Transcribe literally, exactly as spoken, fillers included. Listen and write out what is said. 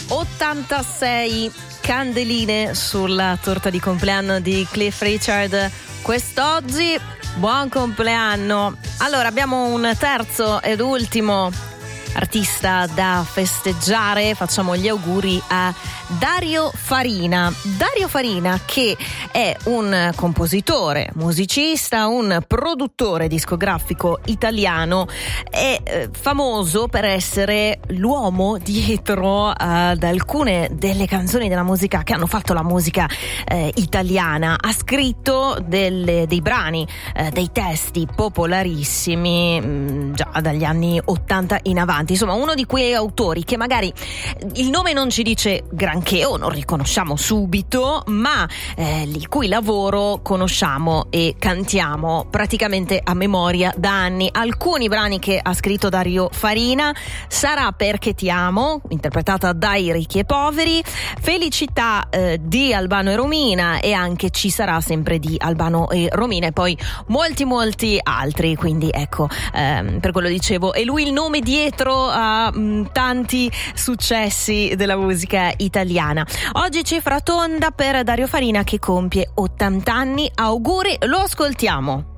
ottantasei candeline sulla torta di compleanno di Cliff Richard quest'oggi. Buon compleanno. Allora, abbiamo un terzo ed ultimo artista da festeggiare. Facciamo gli auguri a Dario Farina. Dario Farina, che è un compositore, musicista, un produttore discografico italiano, è eh, famoso per essere l'uomo dietro ad alcune delle canzoni della musica che hanno fatto la musica eh, italiana. Ha scritto delle, dei brani, eh, dei testi popolarissimi mh, già dagli anni ottanta in avanti. Insomma, uno di quei autori che magari il nome non ci dice granché o non riconosciamo subito, ma eh, il cui lavoro conosciamo e cantiamo praticamente a memoria da anni. Alcuni brani che ha scritto Dario Farina: Sarà perché ti amo, interpretata dai Ricchi e Poveri, Felicità eh, di Albano e Romina, e anche Ci sarà sempre di Albano e Romina, e poi molti molti altri. Quindi ecco, ehm, per quello dicevo, è lui il nome dietro a mh, tanti successi della musica italiana. Oggi cifra tonda per Dario Farina, che compie ottanta anni. Auguri, lo ascoltiamo.